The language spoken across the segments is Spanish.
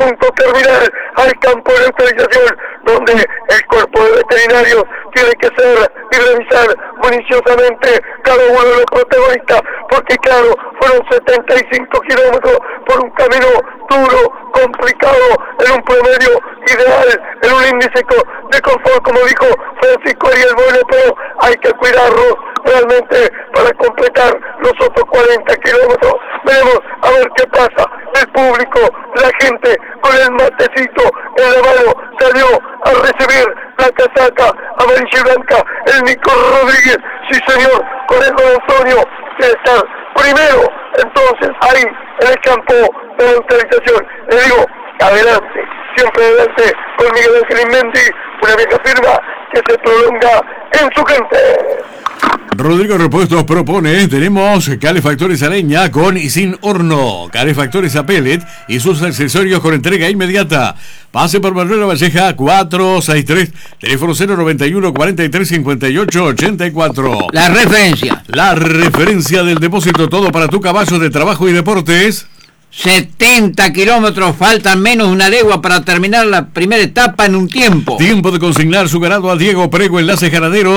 punto terminal, al campo de neutralización, donde el cuerpo de veterinarios tiene que ser y revisar minuciosamente cada uno de los protagonistas, porque claro, fueron 75 kilómetros por un camino duro, complicado, en un promedio ideal, en un índice de confort, como dijo Francisco Ariel Bueno, pero hay que cuidarlos realmente para completar los otros 40 kilómetros. Veremos a ver qué pasa. El público, la gente con el matecito en la mano salió a recibir la casaca amarilla y blanca. El Nico Rodríguez, sí señor, con el Don Antonio César primero, entonces ahí en el campo de neutralización. Le digo, adelante, siempre adelante con Miguel Ángel Inmendi, una vieja firma que se prolonga en su gente. Rodrigo Repuestos propone, tenemos calefactores a leña con y sin horno, calefactores a pellet y sus accesorios con entrega inmediata. Pase por Manuel Valleja 463, teléfono 091 43 58 84. La referencia del depósito, todo para tu caballo de trabajo y deportes. 70 kilómetros, faltan menos de una legua para terminar la primera etapa en un tiempo. Tiempo de consignar su ganado a Diego Prego, enlace ganadero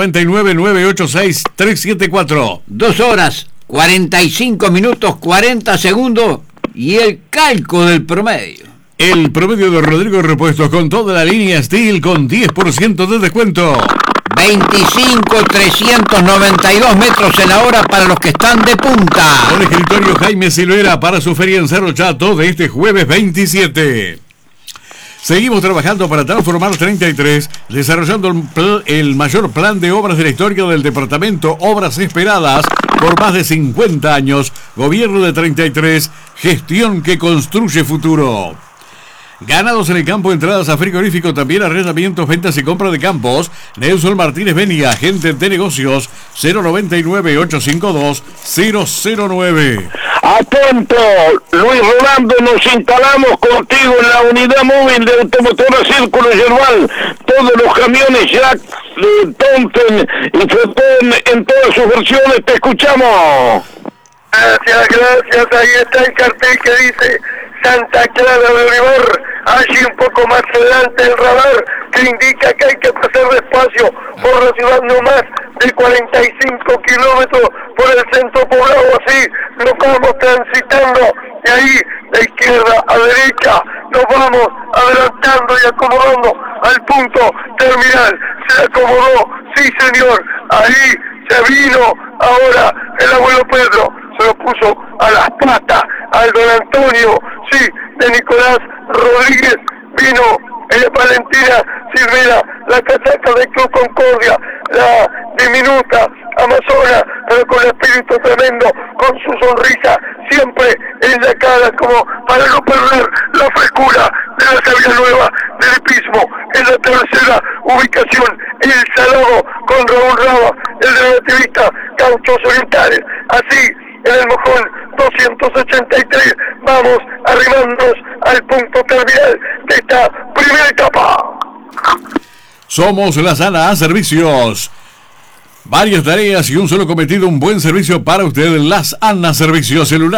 099-986-374. 2 horas, 45 minutos, 40 segundos y el calco del promedio. El promedio de Rodrigo Repuestos con toda la línea Steel con 10% de descuento. 25,392 metros en la hora para los que están de punta. Con escritorio Jaime Silvera para su feria en Cerro Chato de este jueves 27. Seguimos trabajando para transformar 33, desarrollando el mayor plan de obras de la historia del departamento, obras esperadas por más de 50 años. Gobierno de 33, gestión que construye futuro. Ganados en el campo, entradas a frigorífico, también arrendamientos, ventas y compra de campos. Nelson Martínez Beni, agente de negocios, 099-852-009. Atento, Luis Rolando, nos instalamos contigo en la unidad móvil de Automotora Círculo Yerbal. Todos los camiones Jack, Thompson y Fotón en todas sus versiones, te escuchamos. Gracias, ahí está el cartel que dice Santa Clara de Olivar, allí un poco más adelante el radar que indica que hay que pasar despacio por la ciudad, no más de 45 kilómetros por el centro poblado, así nos vamos transitando de ahí de izquierda a derecha, nos vamos adelantando y acomodando al punto terminal. Se acomodó, sí señor, ahí se vino ahora el abuelo Pedro, se lo puso a las patas al don Antonio, sí, de Nicolás Rodríguez, vino Valentina Silvera, la casaca del Club Concordia, la diminuta amazona, pero con espíritu tremendo, con su sonrisa siempre en la cara, como para no perder la frescura de la Sabia Nueva del hipismo. En la tercera ubicación, el Salado con Raúl Raba, el relativista Gauchos Orientales. Así, en el mojón 283, vamos arribándonos al punto terminal de esta primera etapa. Somos la Sala Servicios. Varias tareas y un solo cometido, un buen servicio para usted. Las ANA Servicios, celular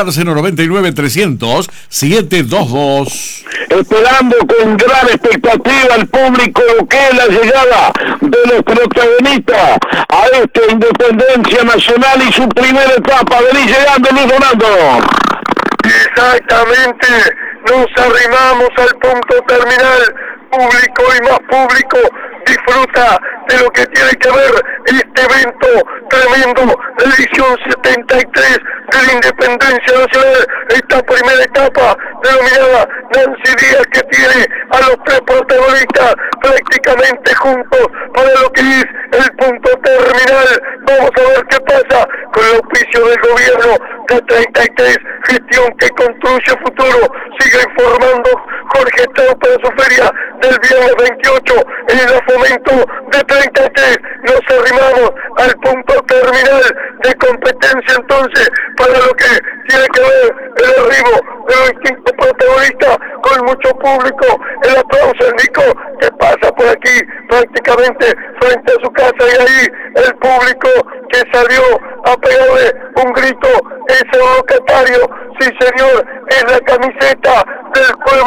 099-300-722. Esperando con gran expectativa al público lo que es la llegada de los protagonistas a esta Independencia Nacional y su primera etapa. Vení llegando, Luis Donando. Exactamente, nos arrimamos al punto terminal. Público y más público disfruta de lo que tiene que ver este evento tremendo, la edición 73 de la Independencia Nacional, esta primera etapa denominada Nancy Díaz, que tiene a los tres protagonistas prácticamente juntos para lo que es el punto terminal. Vamos a ver qué pasa con el auspicio del gobierno de 33, gestión que construye futuro. Sigue informando Jorge Estrada para su feria del viernes 28 en el fomento de 33. Nos arrimamos al punto terminal de competencia entonces para lo que tiene que ver el arribo de los distintos protagonistas con mucho público. El aplauso al Nico que pasa por aquí prácticamente frente a su casa, y ahí el público que salió a pegarle un grito, ese locatario, sí señor, es la camiseta del pueblo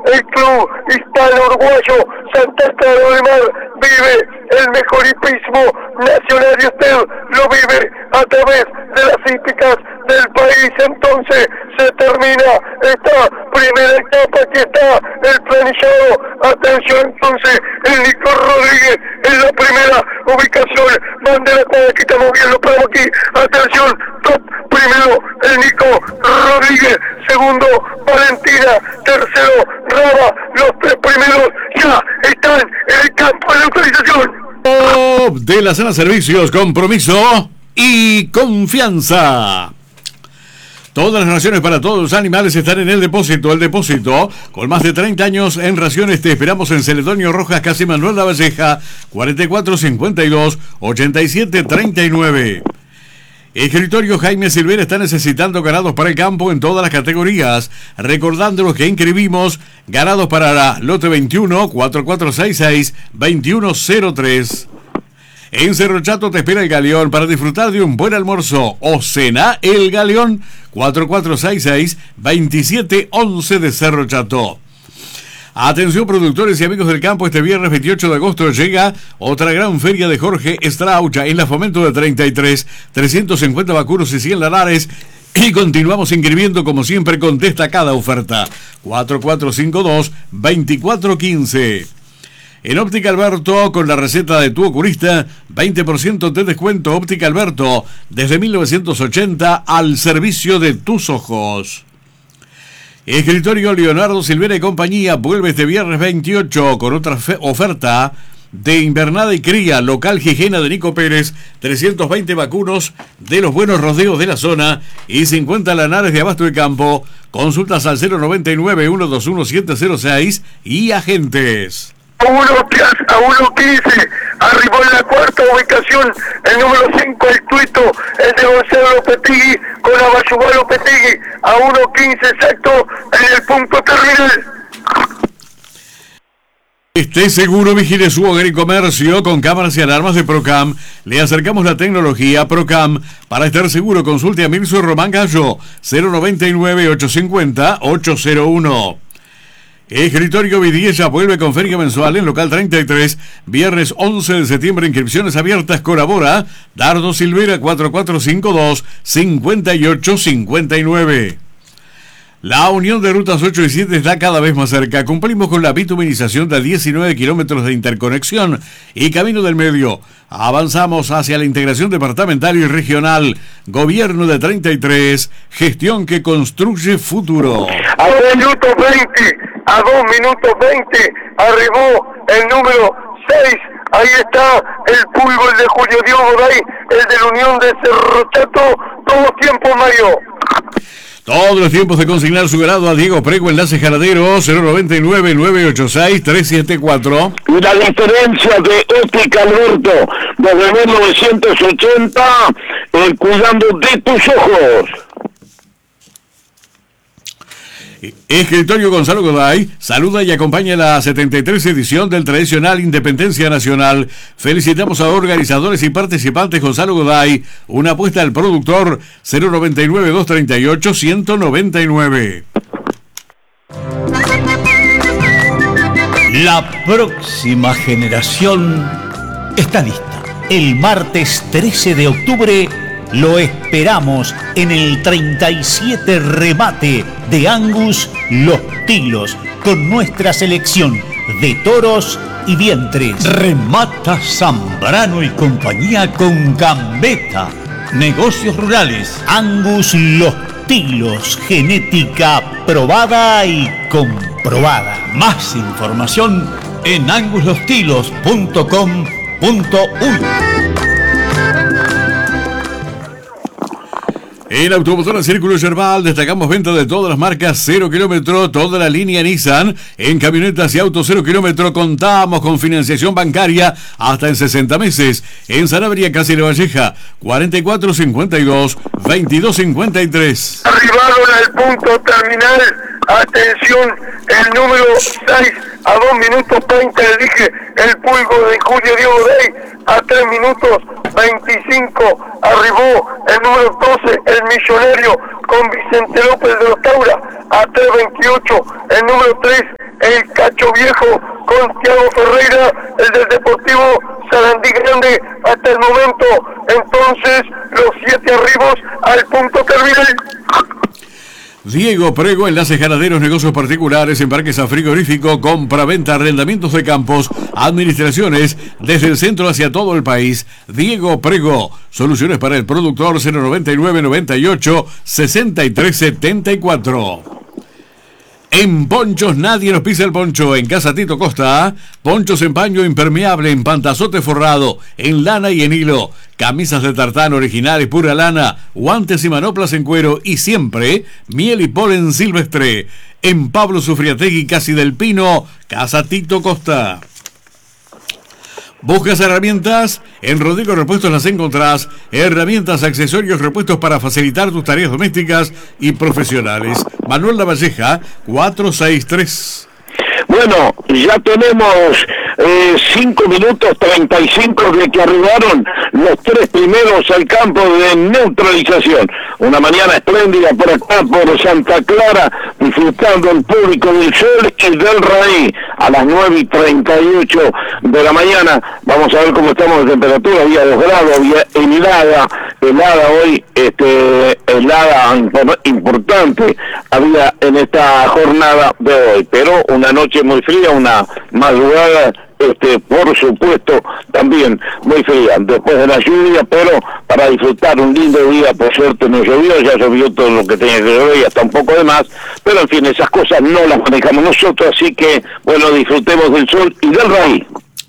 el club hispano-uruguayo Santa Clara de Mar vive el mejor hipismo nacional y usted lo vive a través de las hípicas del país. Entonces se termina esta primera etapa, aquí está el planillado. Atención, entonces el Nico Rodríguez en la primera ubicación, bandera cuadra, aquí estamos bien, lo ponemos aquí, atención, top, primero el Nico Rodríguez, segundo Valentina, tercero Raba, los tres primeros ya están en el campo de autorización. De la Sala Servicios, compromiso y confianza. Todas las raciones para todos los animales están en el depósito. El depósito, con más de 30 años en raciones, te esperamos en Celedonio Rojas, casi Manuel Lavalleja, 4452-8739. Escritorio Jaime Silvera está necesitando ganados para el campo en todas las categorías. Recordándolos que inscribimos ganados para la lote 21, 4466-2103. En Cerro Chato te espera el Galeón para disfrutar de un buen almuerzo. O cena el Galeón, 4466-2711 de Cerro Chato. Atención productores y amigos del campo, este viernes 28 de agosto llega otra gran feria de Jorge Straucha en la Fomento de 33, 350 vacunos y 100 lanares. Y continuamos inscribiendo como siempre con destacada oferta. 4452-2415. En Óptica Alberto, con la receta de tu oculista, 20% de descuento. Óptica Alberto, desde 1980 al servicio de tus ojos. Escritorio Leonardo Silvera y compañía vuelve este viernes 28 con otra oferta de invernada y cría. Local Gijena de Nico Pérez, 320 vacunos de los buenos rodeos de la zona y 50 lanares de abasto de campo. Consultas al 099-121-706 y agentes. A 1.15, arribó en la cuarta ubicación el número 5, el Tuito, el de Gonzalo Lopetegui con Abayubá Lopetegui, a 1.15 exacto en el punto terminal. Esté seguro, vigile su hogar y comercio con cámaras y alarmas de Procam. Le acercamos la tecnología Procam. Para estar seguro, consulte a Mirso Román Gallo, 099-850-801. Escritorio Vidiella vuelve con feria mensual en local 33, viernes 11 de septiembre, inscripciones abiertas. Colabora Dardo Silvera, 4452-5859. La unión de rutas 8 y 7 está cada vez más cerca. Cumplimos con la bituminización de 19 kilómetros de interconexión y camino del medio. Avanzamos hacia la integración departamental y regional. Gobierno de 33, gestión que construye futuro. A 2 minutos 20, arribó el número 6. Ahí está el pulgo, el de Julio Diego Goday, el de la Unión de Cerro Chato. Todo tiempo, Mario. Todos los tiempos de consignar su grado a Diego Prego, enlace Jaradero, 099-986-374. Y la diferencia de Óptica Alberto desde 1980, cuidando de tus ojos. Escritorio Gonzalo Goday saluda y acompaña la 73 edición del tradicional Independencia Nacional. Felicitamos a organizadores y participantes. Gonzalo Goday, una apuesta al productor, 099-238-199. La próxima generación está lista. El martes 13 de octubre lo esperamos en el 37 remate de Angus Los Tilos, con nuestra selección de toros y vientres. Remata Zambrano y compañía con Gambetta. Negocios rurales. Angus Los Tilos, genética probada y comprobada. Más información en anguslostilos.com.uy. En Automotora Círculo Yerbal destacamos venta de todas las marcas 0 kilómetro, toda la línea Nissan. En camionetas y autos 0 kilómetro contamos con financiación bancaria hasta en 60 meses. En Sanabria, Casi La Valleja, 4452-2253. Arribaron al punto terminal. Atención, el número 6, a 2 minutos 20, le dije, el pulgo de Julio Diego Day, a 3 minutos 25, arribó el número 12, el millonario, con Vicente López de los Taura, a 3.28, el número 3, el Cacho Viejo con Thiago Ferreira, el del Deportivo Sarandí Grande hasta el momento. Entonces los 7 arribos al punto terminal. Diego Prego, enlaces ganaderos, negocios particulares, embarques a frigorífico, compra-venta, arrendamientos de campos, administraciones desde el centro hacia todo el país. Diego Prego, soluciones para el productor 099 98 63 74. En Ponchos nadie nos pisa el poncho. En Casa Tito Costa, ponchos en paño impermeable, en pantazote forrado, en lana y en hilo, camisas de tartán originales, pura lana, guantes y manoplas en cuero y siempre miel y polen silvestre. En Pablo Sufriategui, Casi del Pino, Casa Tito Costa. ¿Buscas herramientas? En Rodrigo Repuestos las encontrás. Herramientas, accesorios, repuestos para facilitar tus tareas domésticas y profesionales. Manuel Lavalleja, 463. Bueno, ya tenemos 5 minutos 35 de que arribaron los 3 primeros al campo de neutralización. Una mañana espléndida por acá, por Santa Clara, disfrutando el público del Sol y del Raí. A las 9:38 de la mañana, vamos a ver cómo estamos de temperatura. Había 2 grados, había helada hoy, helada importante había en esta jornada de hoy, pero una noche muy fría, una madrugada por supuesto también muy fría después de la lluvia, pero para disfrutar un lindo día. Por suerte no llovió, ya llovió todo lo que tenía que llover y hasta un poco de más, pero en fin, esas cosas no las manejamos nosotros, así que bueno, disfrutemos del sol y del raíz.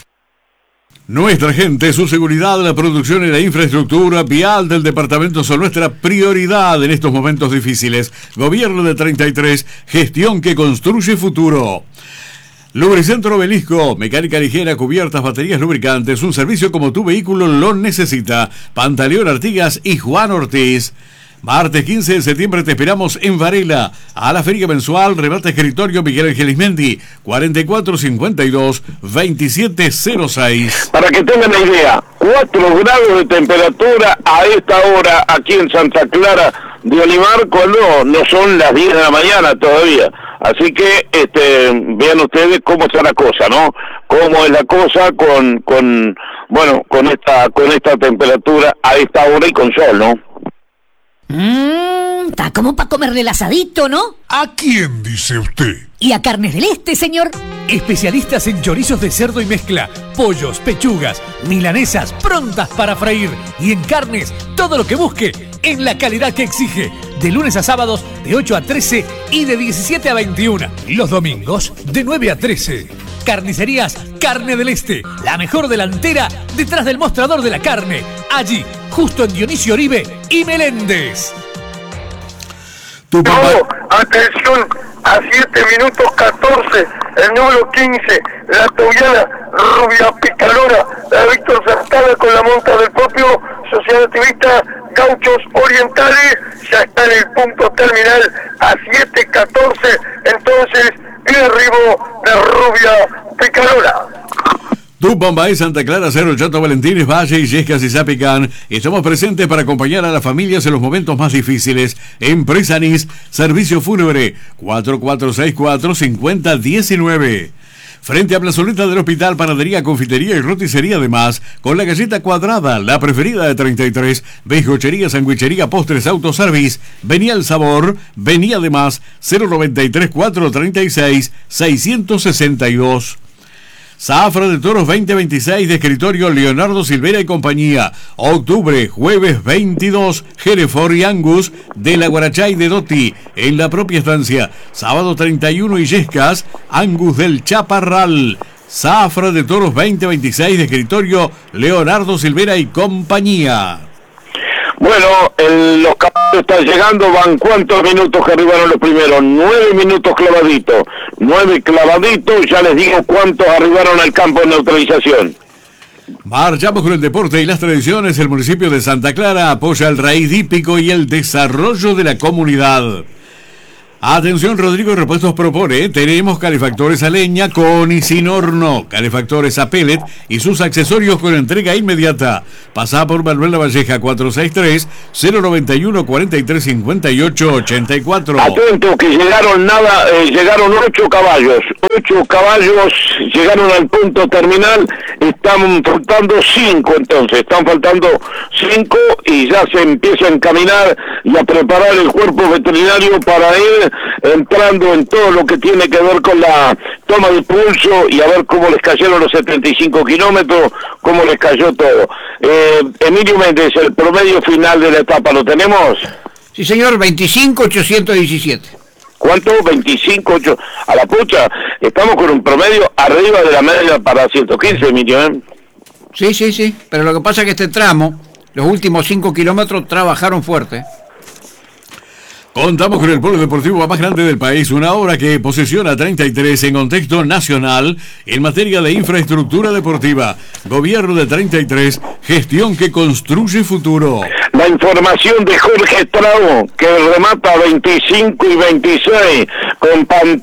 Nuestra gente, su seguridad, la producción y la infraestructura vial del departamento son nuestra prioridad en estos momentos difíciles. Gobierno de 33, gestión que construye futuro. Lubricentro Obelisco, mecánica ligera, cubiertas, baterías, lubricantes, un servicio como tu vehículo lo necesita. Pantaleón Artigas y Juan Ortiz. Martes 15 de septiembre te esperamos en Varela, a la feria mensual, remate escritorio Miguel Ángel Ismendi, 4452-2706. Para que tengan una idea, 4 grados de temperatura a esta hora aquí en Santa Clara de Olimar, cuando no son las 10 de la mañana todavía. Así que vean ustedes cómo está la cosa, ¿no? Cómo es la cosa con esta temperatura a esta hora y con sol, ¿no? Está como para comerle el asadito, ¿no? ¿A quién dice usted? ¿Y a Carnes del Este, señor? Especialistas en chorizos de cerdo y mezcla, pollos, pechugas, milanesas prontas para freír y en carnes todo lo que busque en la calidad que exige. De lunes a sábados de 8 a 13 y de 17 a 21. Los domingos de 9 a 13. Carnicerías Carne del Este, la mejor delantera detrás del mostrador de la carne. Allí, justo en Dionisio Oribe y Meléndez. Atención, a 7 minutos 14, el número 15, la tobiana Rubia Picalona, la Víctor Santana con la monta del propio social activista Gauchos Orientales, ya está en el punto terminal a 7:14, entonces el arribo de Rubia Picalona. Tupambaé, Santa Clara, Cerro Chato, Valentines, Valle, Illescas y Zapicán. Estamos presentes para acompañar a las familias en los momentos más difíciles. Empresa NIS, servicio fúnebre, 4464-5019. Frente a Plazoleta del Hospital, panadería, confitería y roticería además, con la galleta cuadrada, la preferida de 33, bizcochería, sandwichería, postres, autoservice. Venía el sabor, venía además, 093-436-662. Zafra de Toros 2026 de escritorio Leonardo Silvera y compañía. Octubre, jueves 22, Hereford y Angus de la Guarachay de Dotti en la propia estancia. Sábado 31, Illescas, Angus del Chaparral. Zafra de Toros 2026 de escritorio Leonardo Silvera y compañía. Bueno, los caballos están llegando, van ¿cuántos minutos que arribaron los primeros? 9 minutos clavaditos, 9 clavaditos, ya les digo cuántos arribaron al campo de neutralización. Marchamos con el deporte y las tradiciones. El municipio de Santa Clara apoya el raíz hípico y el desarrollo de la comunidad. Atención, Rodrigo Repuestos propone, tenemos calefactores a leña con y sin horno, calefactores a pellet y sus accesorios con entrega inmediata. Pasá por Manuel Lavalleja 463-091-4358-84. Atento que llegaron 8 caballos. 8 caballos llegaron al punto terminal, están faltando 5 entonces, están faltando 5 y ya se empieza a encaminar y a preparar el cuerpo veterinario para ir entrando en todo lo que tiene que ver con la toma de pulso y a ver cómo les cayeron los 75 kilómetros, cómo les cayó todo. Emilio Méndez, el promedio final de la etapa, ¿lo tenemos? Sí, señor, 25.817. ¿Cuánto? 25.8. A la pucha, estamos con un promedio arriba de la media para 115, Emilio, ¿eh? Sí, pero lo que pasa es que este tramo, los últimos 5 kilómetros trabajaron fuerte. Contamos con el polo deportivo más grande del país, una obra que posesiona 33 en contexto nacional en materia de infraestructura deportiva. Gobierno de 33, gestión que construye futuro. La información de Jorge Estrabo, que remata 25 y 26 con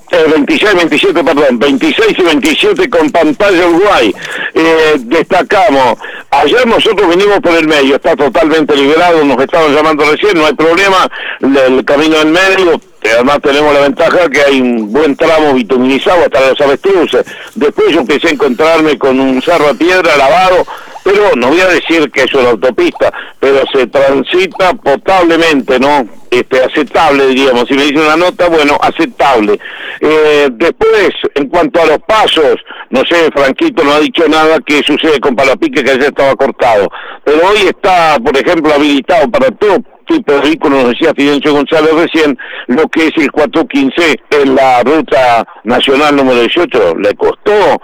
26 y 27 con pantalla Uruguay. Destacamos, ayer nosotros vinimos por el medio, está totalmente liberado, nos estaban llamando recién, no hay problema, el camino en medio, además tenemos la ventaja que hay un buen tramo bituminizado hasta los avestruces. Después yo empecé a encontrarme con un cerro de piedra lavado, pero no voy a decir que es una autopista, pero se transita potablemente, ¿no? Aceptable, diríamos. Si me dice una nota, bueno, aceptable. Después, en cuanto a los pasos, no sé, Franquito no ha dicho nada que sucede con Palapique, que ayer estaba cortado, pero hoy está, por ejemplo, habilitado para todo tipo de vehículos, nos decía Fidencio González recién, lo que es el 415 en la ruta nacional número 18, le costó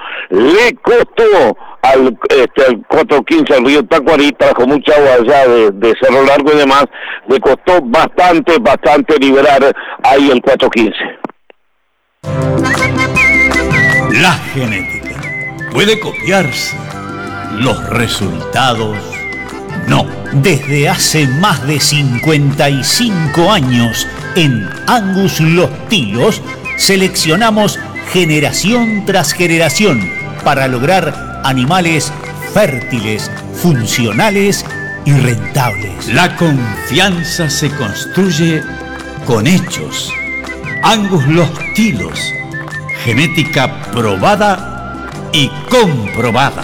al 415 al río Tacuarí, trajo mucha agua allá de Cerro Largo y demás, le costó bastante liberar ahí el 415. La genética puede copiarse, los resultados no. Desde hace más de 55 años en Angus Los Tilos seleccionamos generación tras generación para lograr animales fértiles, funcionales y rentables. La confianza se construye con hechos. Angus Los Tilos, genética probada y comprobada.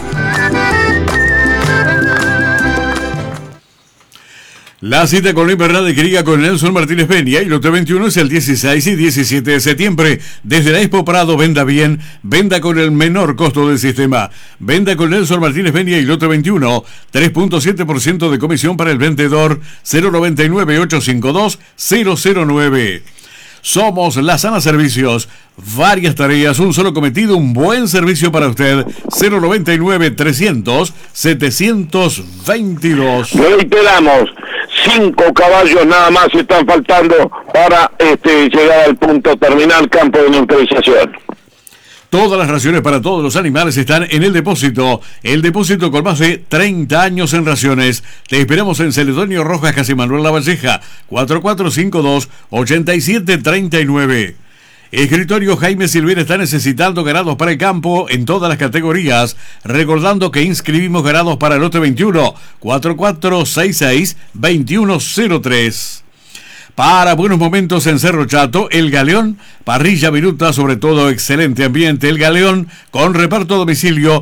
La cita con la Invernada de Quiriga con Nelson Martínez Peña y lote 21 es el 16 y 17 de septiembre. Desde la Expo Prado, venda bien, venda con el menor costo del sistema. Venda con Nelson Martínez Peña y lote 21, 3.7% de comisión para el vendedor, 099-852-009. Somos La Sana Servicios. Varias tareas, un solo cometido, un buen servicio para usted. 099-300-722. Reiteramos, 5 caballos nada más están faltando para llegar al punto terminal, campo de neutralización. Todas las raciones para todos los animales están en el depósito. El depósito con más de 30 años en raciones. Te esperamos en Celedonio Rojas, casi Manuel Lavalleja, 4452-8739. Escritorio Jaime Silvera está necesitando ganados para el campo en todas las categorías. Recordando que inscribimos ganados para el lote 21, 4466-2103. Para buenos momentos en Cerro Chato, El Galeón, parrilla viruta, sobre todo excelente ambiente. El Galeón con reparto a domicilio,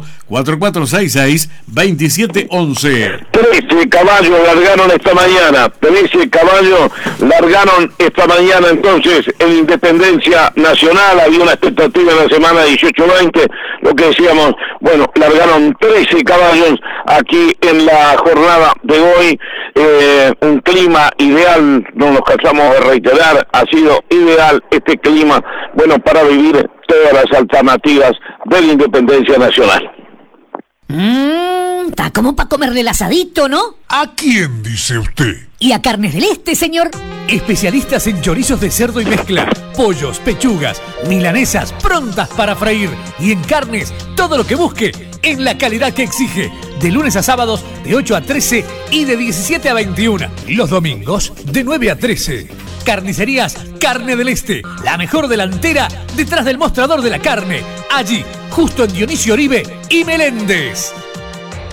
4466-2711. 13 caballos largaron esta mañana, entonces en Independencia Nacional. Había una expectativa en la semana 18-20, lo que decíamos, bueno, largaron 13 caballos aquí en la jornada de hoy. Un clima ideal, no nos cansamos de reiterar, ha sido ideal este clima, bueno, para vivir todas las alternativas de la Independencia Nacional. Está como para comerle el asadito, ¿no? ¿A quién dice usted? ¿Y a Carnes del Este, señor? Especialistas en chorizos de cerdo y mezcla, pollos, pechugas, milanesas prontas para freír y en carnes, todo lo que busque en la calidad que exige. De lunes a sábados de 8 a 13 y de 17 a 21. Los domingos de 9 a 13. Carnicerías Carne del Este, la mejor delantera detrás del mostrador de la carne. Allí, justo en Dionisio Oribe y Meléndez.